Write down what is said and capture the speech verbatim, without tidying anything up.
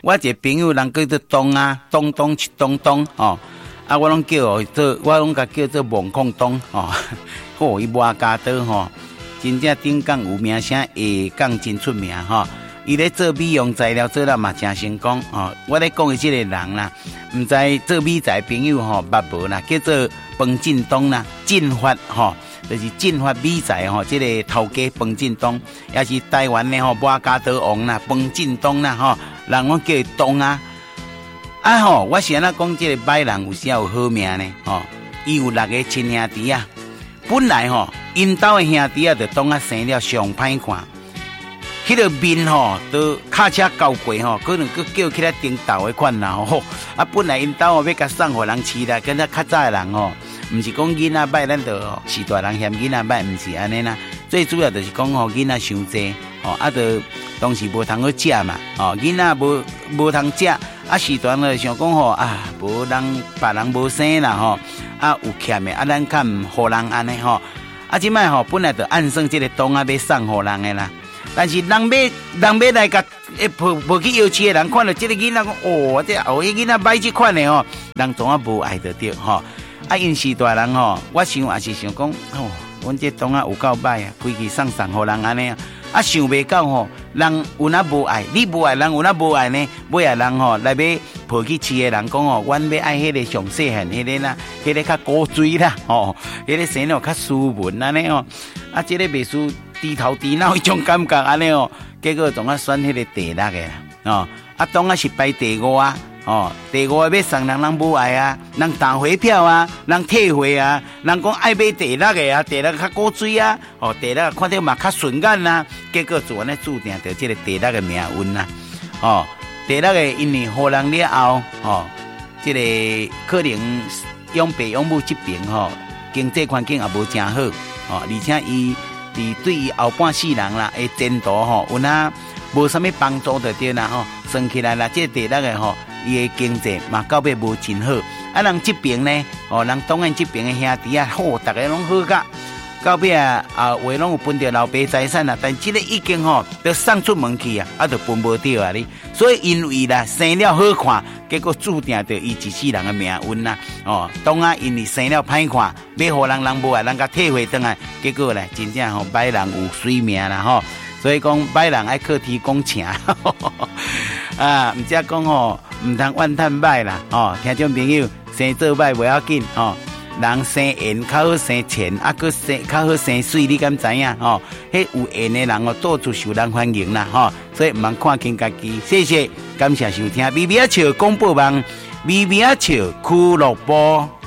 我一个朋友人叫做东啊，东东去东东哦，啊，我拢叫做，我拢甲叫做梦空东哦，好，伊挖家刀吼，真正顶港有名声，下港真出名吼。伊咧做美容材料做了嘛真成功哦。我咧讲伊即个人啦，毋知做美材朋友吼捌无啦，叫做彭进东啦，进发吼，就是进发美材吼，即、这个头家彭进东，也是台湾的吼挖家刀王啦，彭进东啦吼，人拢叫伊东啊。啊吼，我是安那讲，即个歹人有啥有好命呢？吼，伊有六个亲兄弟啊，本来吼因兜的兄弟啊，就当啊生了上歹看。迄个面吼，都卡车交过吼，可能佮叫起来顶斗的款啦吼。啊，本来因兜哦要甲送互人饲啦，跟咱较早的人吼，毋是讲囡仔歹，咱就是大人嫌囡仔歹，毋是安尼啦。最主要就是讲吼，囡仔伤济，吼啊，就当时无通好食嘛，吼囡仔无无通食，啊时段就想讲吼啊，无人别人无生啦吼，啊有欠的，啊咱较毋互人安尼吼，啊即摆吼本来就按算即个东啊要送互人的啦。但是人要人要来甲诶，无无去摇饲诶人看到即个囡仔讲，哦，这后迄囡仔买即款诶吼，人总啊无爱得着吼。啊，因是大人吼，我想也是想讲，哦，阮这东啊有够歹啊，规矩送送互人安尼啊。啊，想袂到吼，人有哪无爱，你无爱，人有哪无爱呢？尾啊人吼来要抱去饲诶人讲吼，阮要爱迄个上细汉迄个啦，迄个较古锥啦，吼，迄个生了较斯文安尼哦。啊，即个袂输。低头低脑迄种感觉安尼哦，结果总啊选迄个第六个啦，哦，啊当啊是排第五啊，哦，第五个要送人人无爱啊，人打回票啊，人退回啊，人讲爱买第六个啊，第六个较古锥啊，哦，第六个看到嘛较顺眼啊，结果就安尼注定着即个第六个命运啊，哦，第六个因为互人了后，哦，即、这个可能养爸养母这边吼、哦，经济环境也无真好，哦，而且伊。伫对于后半世人啦，诶前途吼，有哪无啥物帮助就对啦吼，算起来啦，这第六个吼，伊诶经济嘛到尾无真好。啊，人这边呢，哦，人当然这边诶兄弟啊，好，大家拢好甲，到尾啊啊，话拢有分着老爸财产啦，但这个已经吼，都送出门去啊，啊，就分无着啊哩。所以因为啦，生了好看，结果注定着伊一世人诶命运啦。哦，当啊，因为生了歹看，要互人人无爱，人甲退回转来，结果咧，真正吼歹人有水命啦吼。所以讲歹人爱靠天讲请啊，毋只讲吼，毋通怨叹歹啦。哦，听众朋友，生做歹袂要紧哦。人生缘较好生钱，啊，佮生较好生水，你敢知影？吼，迄有缘的人哦，到处受人欢迎啦，吼，所以毋通看轻家己。谢谢，感谢收听，微微啊笑广播网，微微啊笑俱乐部。